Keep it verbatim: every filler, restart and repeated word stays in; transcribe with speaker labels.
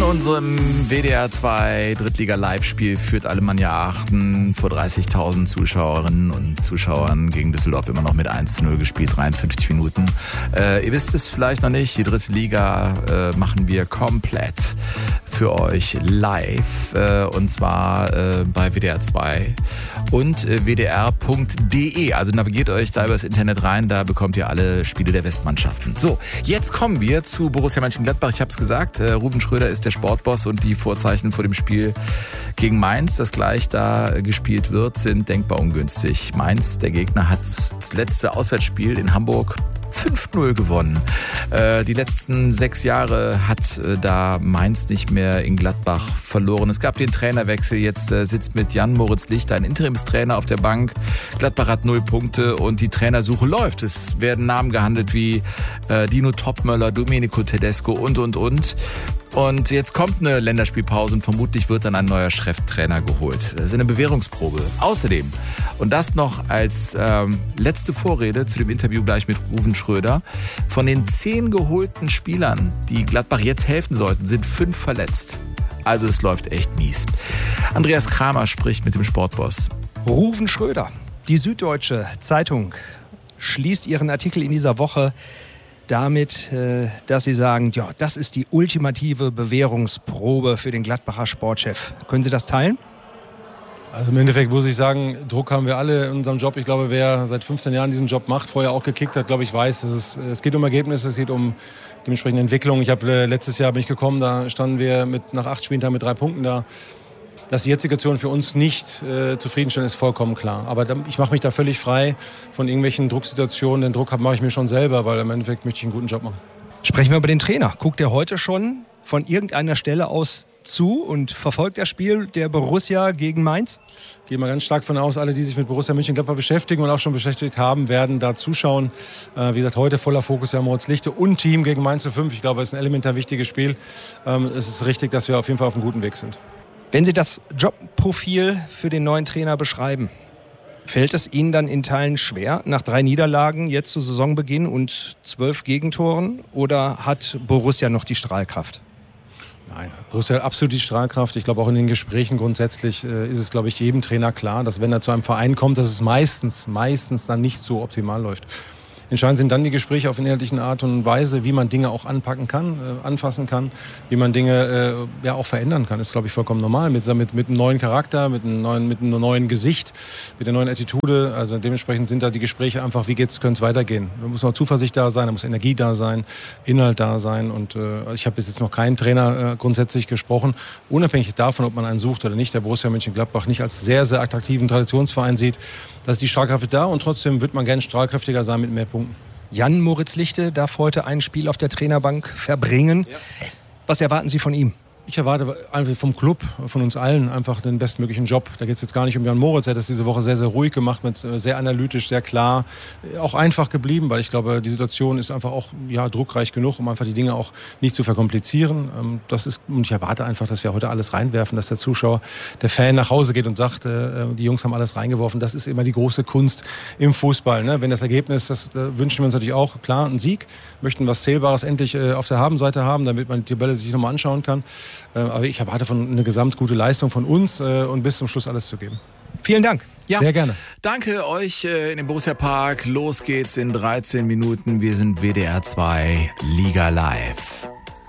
Speaker 1: unserem W D R zwei Drittliga-Live-Spiel führt Alemannia Aachen vor dreißigtausend Zuschauerinnen und Zuschauern gegen Düsseldorf immer noch mit eins zu null gespielt, dreiundfünfzig Minuten. Äh, ihr wisst es vielleicht noch nicht, die dritte Liga äh, machen wir komplett für euch live äh, und zwar äh, bei W D R zwei und äh, w d r punkt d e. Also navigiert euch da übers Internet rein, da bekommt ihr alle Spiele der Westmannschaften. So, jetzt kommen wir zu Borussia Mönchengladbach. Ich habe es gesagt, äh, Ruven Schröder ist der Sportboss und die Vorzeichen vor dem Spiel gegen Mainz, das gleich da gespielt wird, sind denkbar ungünstig. Mainz, der Gegner, hat das letzte Auswärtsspiel in Hamburg fünf null gewonnen. Äh, die letzten sechs Jahre hat äh, da Mainz nicht mehr in Gladbach verloren. Es gab den Trainerwechsel. Jetzt äh, sitzt mit Jan-Moritz Licht ein Interimstrainer auf der Bank. Gladbach hat null Punkte und die Trainersuche läuft. Es werden Namen gehandelt wie äh, Dino Topmöller, Domenico Tedesco und, und, und. Und jetzt kommt eine Länderspielpause und vermutlich wird dann ein neuer Cheftrainer geholt. Das ist eine Bewährungsprobe. Außerdem, und das noch als ähm, letzte Vorrede zu dem Interview gleich mit Ruven Schröder, von den zehn geholten Spielern, die Gladbach jetzt helfen sollten, sind fünf verletzt. Also es läuft echt mies. Andreas Kramer spricht mit dem Sportboss.
Speaker 2: Ruven Schröder. Die Süddeutsche Zeitung schließt ihren Artikel in dieser Woche damit, dass Sie sagen, ja, das ist die ultimative Bewährungsprobe für den Gladbacher Sportchef. Können Sie das teilen?
Speaker 3: Also im Endeffekt muss ich sagen, Druck haben wir alle in unserem Job. Ich glaube, wer seit fünfzehn Jahren diesen Job macht, vorher auch gekickt hat, glaube ich, weiß, dass es, es geht um Ergebnisse, es geht um dementsprechende Entwicklung. Ich habe letztes Jahr bin ich gekommen, da standen wir mit, nach acht Spieltagen mit drei Punkten da. Dass die jetzige Situation für uns nicht äh, zufriedenstellend ist, vollkommen klar. Aber da, ich mache mich da völlig frei von irgendwelchen Drucksituationen. Den Druck mache ich mir schon selber, weil im Endeffekt möchte ich einen guten Job machen.
Speaker 2: Sprechen wir über den Trainer. Guckt er heute schon von irgendeiner Stelle aus zu und verfolgt das Spiel der Borussia gegen Mainz?
Speaker 3: Ich gehe mal ganz stark von aus, alle, die sich mit Borussia Mönchengladbach beschäftigen und auch schon beschäftigt haben, werden da zuschauen. Äh, wie gesagt, heute voller Fokus ja Moritz Lichte und Team gegen Mainz null fünf. Ich glaube, es ist ein elementar wichtiges Spiel. Ähm, es ist richtig, dass wir auf jeden Fall auf einem guten Weg sind.
Speaker 2: Wenn Sie das Jobprofil für den neuen Trainer beschreiben, fällt es Ihnen dann in Teilen schwer, nach drei Niederlagen jetzt zu Saisonbeginn und zwölf Gegentoren? Oder hat Borussia noch die Strahlkraft?
Speaker 3: Nein, Borussia hat absolut die Strahlkraft. Ich glaube, auch in den Gesprächen grundsätzlich äh, ist es, glaube ich, jedem Trainer klar, dass wenn er zu einem Verein kommt, dass es meistens, meistens dann nicht so optimal läuft. Entscheidend sind dann die Gespräche auf inhaltlichen Art und Weise, wie man Dinge auch anpacken kann, äh, anfassen kann, wie man Dinge äh, ja auch verändern kann. Das ist, glaube ich, vollkommen normal. Mit, mit, mit einem neuen Charakter, mit einem neuen, mit einem neuen Gesicht, mit der neuen Attitude. Also dementsprechend sind da die Gespräche einfach, wie geht's, könnte es weitergehen. Da muss noch Zuversicht da sein, da muss Energie da sein, Inhalt da sein. Und äh, ich habe jetzt noch keinen Trainer äh, grundsätzlich gesprochen, unabhängig davon, ob man einen sucht oder nicht, der Borussia Mönchengladbach nicht als sehr, sehr attraktiven Traditionsverein sieht. Da ist die Strahlkraft da und trotzdem wird man gerne strahlkräftiger sein mit mehr Punkten.
Speaker 2: Jan-Moritz Lichte darf heute ein Spiel auf der Trainerbank verbringen. Ja. Was erwarten Sie von ihm?
Speaker 3: Ich erwarte einfach vom Club, von uns allen einfach den bestmöglichen Job. Da geht es jetzt gar nicht um Jan Moritz. Er hat das diese Woche sehr, sehr ruhig gemacht, mit sehr analytisch, sehr klar. Auch einfach geblieben, weil ich glaube, die Situation ist einfach auch ja, druckreich genug, um einfach die Dinge auch nicht zu verkomplizieren. Das ist, und ich erwarte einfach, dass wir heute alles reinwerfen, dass der Zuschauer, der Fan nach Hause geht und sagt, die Jungs haben alles reingeworfen. Das ist immer die große Kunst im Fußball. Ne? Wenn das Ergebnis, das wünschen wir uns natürlich auch, klar, einen Sieg. Möchten was Zählbares endlich auf der Habenseite haben, damit man die Tabelle sich nochmal anschauen kann. Aber ich erwarte von eine gesamt gute Leistung von uns äh, und bis zum Schluss alles zu geben.
Speaker 2: Vielen Dank.
Speaker 1: Ja,
Speaker 3: sehr gerne.
Speaker 1: Danke euch äh, in dem Borussia Park. Los geht's in dreizehn Minuten. Wir sind W D R zwei Liga Live.